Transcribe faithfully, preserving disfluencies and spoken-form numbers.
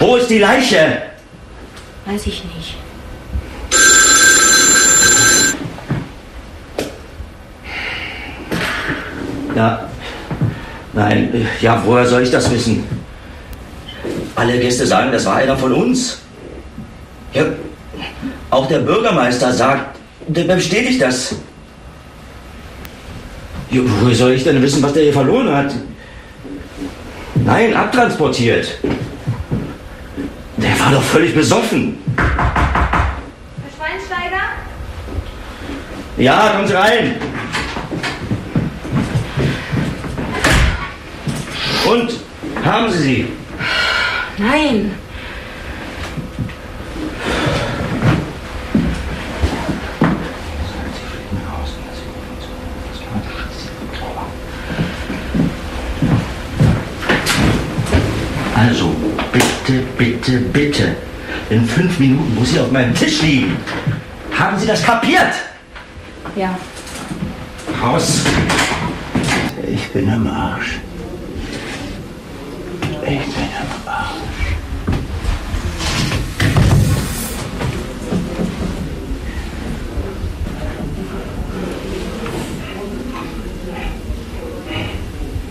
Wo ist die Leiche? Weiß ich nicht. Ja, nein, ja, woher soll ich das wissen? Alle Gäste sagen, das war einer von uns. Ja, auch der Bürgermeister sagt, der bestätigt das. Ja, woher soll ich denn wissen, was der hier verloren hat? Nein, abtransportiert. Der war doch völlig besoffen. Herr Schweinsteiger? Ja, kommen Sie rein. Und, haben Sie sie? Nein. Also, bitte, bitte, bitte. In fünf Minuten muss sie auf meinem Tisch liegen. Haben Sie das kapiert? Ja. Raus. Ich bin am Arsch.